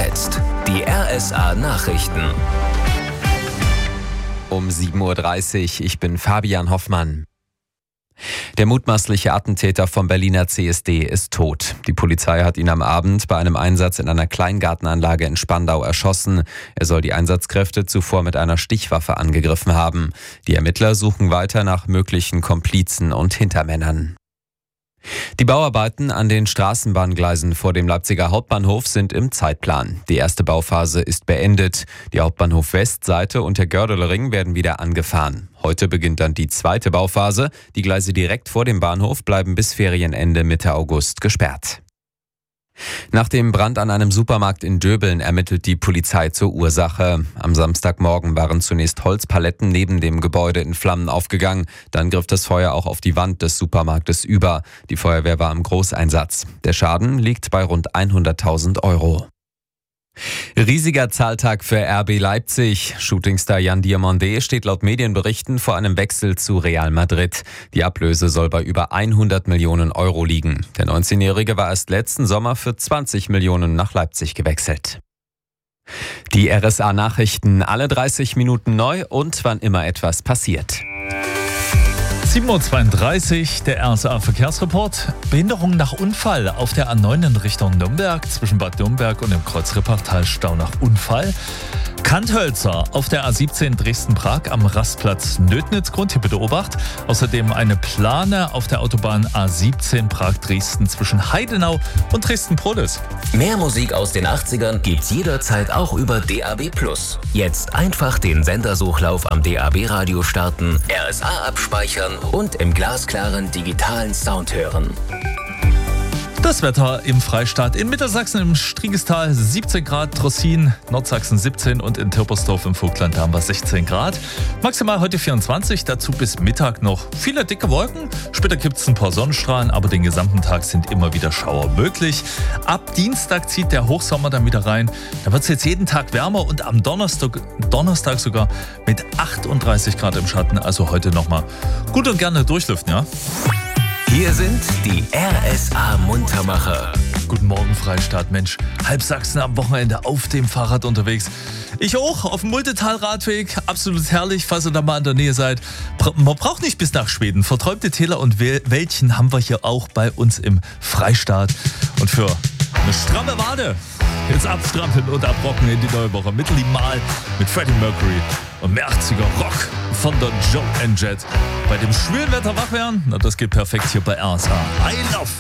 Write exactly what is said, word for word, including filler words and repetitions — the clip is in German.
jetzt die R S A-Nachrichten. Um sieben Uhr dreißig, ich bin Fabian Hoffmann. Der mutmaßliche Attentäter vom Berliner C S D ist tot. Die Polizei hat ihn am Abend bei einem Einsatz in einer Kleingartenanlage in Spandau erschossen. Er soll die Einsatzkräfte zuvor mit einer Stichwaffe angegriffen haben. Die Ermittler suchen weiter nach möglichen Komplizen und Hintermännern. Die Bauarbeiten an den Straßenbahngleisen vor dem Leipziger Hauptbahnhof sind im Zeitplan. Die erste Bauphase ist beendet. Die Hauptbahnhof-Westseite und der Gördelring werden wieder angefahren. Heute beginnt dann die zweite Bauphase. Die Gleise direkt vor dem Bahnhof bleiben bis Ferienende Mitte August gesperrt. Nach dem Brand an einem Supermarkt in Döbeln ermittelt die Polizei zur Ursache. Am Samstagmorgen waren zunächst Holzpaletten neben dem Gebäude in Flammen aufgegangen. Dann griff das Feuer auch auf die Wand des Supermarktes über. Die Feuerwehr war im Großeinsatz. Der Schaden liegt bei rund hunderttausend Euro. Riesiger Zahltag für R B Leipzig. Shootingstar Jan Diomandé steht laut Medienberichten vor einem Wechsel zu Real Madrid. Die Ablöse soll bei über hundert Millionen Euro liegen. Der neunzehnjährige war erst letzten Sommer für zwanzig Millionen nach Leipzig gewechselt. Die R S A-Nachrichten alle dreißig Minuten neu und wann immer etwas passiert. sieben Uhr zweiunddreißig, der R S A-Verkehrsreport. Behinderung nach Unfall auf der A neun in Richtung Nürnberg, zwischen Bad Nürnberg und dem Kreuz Rippachtal Stau nach Unfall. Kanthölzer auf der A siebzehn Dresden-Prag am Rastplatz Nödnitzgrund, hier bitte Obacht. Außerdem eine Plane auf der Autobahn A siebzehn Prag-Dresden zwischen Heidenau und Dresden-Prolis. Mehr Musik aus den achtzigern gibt's jederzeit auch über D A B plus. Jetzt einfach den Sendersuchlauf am D A B-Radio starten, R S A abspeichern und im glasklaren digitalen Sound hören. Das Wetter im Freistaat in Mittelsachsen im Striegestal siebzehn Grad, Trossin, Nordsachsen siebzehn und in Tirpersdorf im Vogtland haben wir sechzehn Grad. Maximal heute vierundzwanzig, dazu bis Mittag noch viele dicke Wolken. Später gibt es ein paar Sonnenstrahlen, aber den gesamten Tag sind immer wieder Schauer möglich. Ab Dienstag zieht der Hochsommer dann wieder rein. Da wird es jetzt jeden Tag wärmer und am Donnerstag, Donnerstag sogar mit achtunddreißig Grad im Schatten. Also heute nochmal gut und gerne durchlüften, ja? Hier sind die R S A-Muntermacher. Guten Morgen, Freistaat. Mensch, halb Sachsen am Wochenende auf dem Fahrrad unterwegs. Ich auch, auf dem Muldetal-Radweg. Absolut herrlich, falls ihr da mal in der Nähe seid. Man braucht nicht bis nach Schweden. Verträumte Täler und Wäldchen haben wir hier auch bei uns im Freistaat. Und für eine stramme Wade jetzt abstrampeln und abrocken in die neue Woche. Mit Limal, mit Freddie Mercury und mehr achtziger Rock von der Joe and Jet. Bei dem schwülen Wetter wach werden, na, das geht perfekt hier bei R S A. I love